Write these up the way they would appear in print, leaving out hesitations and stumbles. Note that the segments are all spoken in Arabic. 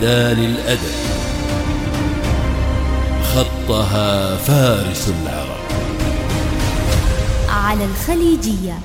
ميدان الأدب، خطها فارس العرب على الخليجية.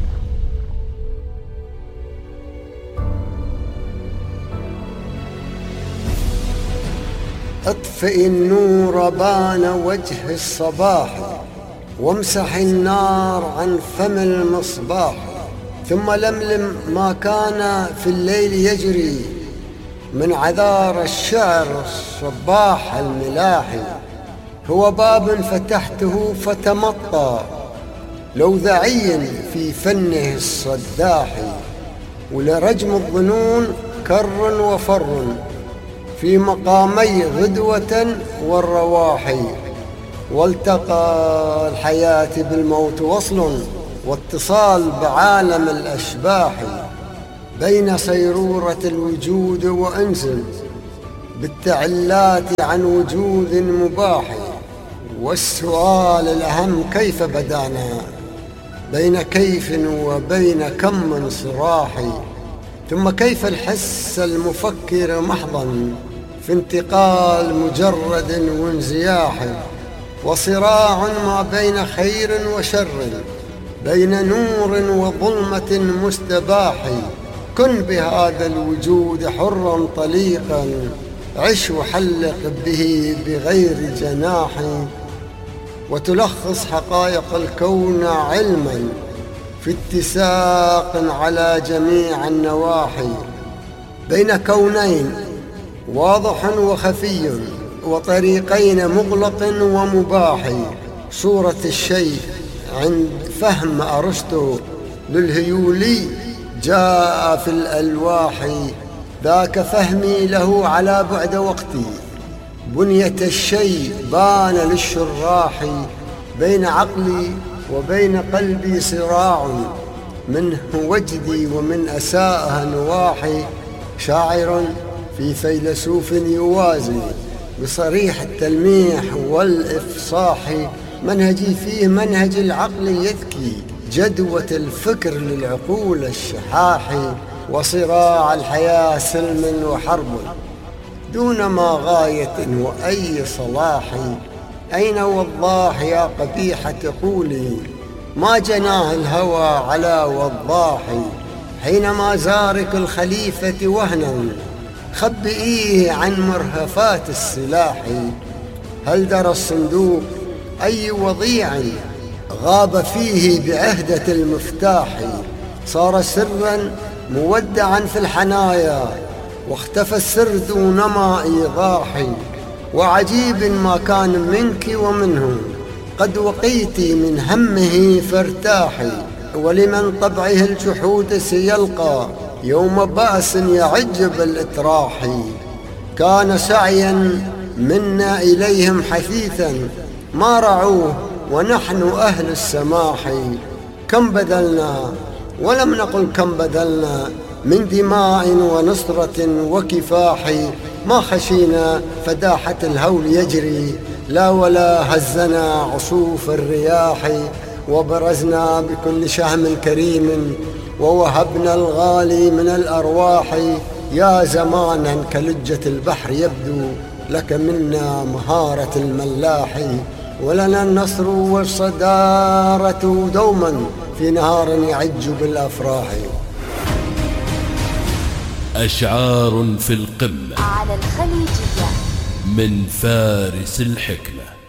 اطفئ النور بان وجه الصباح، وامسح النار عن فم المصباح، ثم لملم ما كان في الليل يجري من عذار الشعر الصباح الملاحي. هو باب فتحته فتمطى لوذعي في فنه الصداح، ولرجم الظنون كر وفر في مقامي غدوة والرواحي. والتقى الحياة بالموت وصل، واتصال بعالم الأشباح، بين صيرورة الوجود وأنس بالتعلات عن وجود مباح. والسؤال الأهم كيف بدانا بين كيف وبين كم من صراح، ثم كيف الحس المفكر محضا في انتقال مجرد وانزياح، وصراع ما بين خير وشر، بين نور وظلمة مستباح. كن بهذا الوجود حرا طليقا، عش وحلق به بغير جناح، وتلخص حقائق الكون علما في اتساق على جميع النواحي، بين كونين واضح وخفي، وطريقين مغلق ومباح. صورة الشيء عند فهم أرسطو للهيولي جاء في الألواح، ذاك فهمي له على بعد وقتي. بنية الشيء بان للشراح، بين عقلي وبين قلبي صراع، منه وجدي ومن أساءها نواحي. شاعر في فيلسوف يوازي بصريح التلميح والإفصاح، منهجي فيه منهج العقل يذكي، جدوة الفكر للعقول الشحاح، وصراع الحياة سلم وحرب دون ما غاية وأي صلاح. أين وضاح يا قبيحة قولي، ما جناه الهوى على وضاح، حينما زارك الخليفة وهنا خبئيه عن مرهفات السلاح. هل درى الصندوق أي وضيع غاب فيه بعهدة المفتاح، صار سرا مودعا في الحنايا، واختفى السر دون ما إيضاح. وعجيب ما كان منك ومنه، قد وقيت من همه فارتاحي. ولمن طبعه الجحود سيلقى يوم بأس يعج بالإتراح. كان سعيا منا إليهم حثيثا، ما رعوه ونحن أهل السماح. كم بذلنا ولم نقل كم بذلنا من دماء ونصرة وكفاح، ما خشينا فداحة الهول يجري، لا ولا هزنا عصوف الرياح. وبرزنا بكل شهم كريم، ووهبنا الغالي من الأرواح. يا زمانا كلجة البحر يبدو لك منا مهارة الملاح، ولنا النصر والصدارة دوما في نهار يعج بالأفراح. أشعار في القمة على الخليجية من فارس الحكمة.